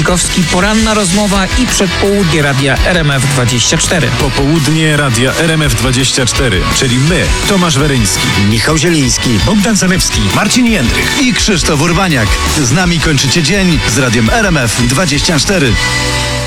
Wilkowski, poranna rozmowa i przedpołudnie radia RMF24. Popołudnie radia RMF24, czyli my, Tomasz Weryński, Michał Zieliński, Bogdan Zalewski, Marcin Jędrych. i Krzysztof Urbaniak. Z nami kończycie dzień z radiem RMF24.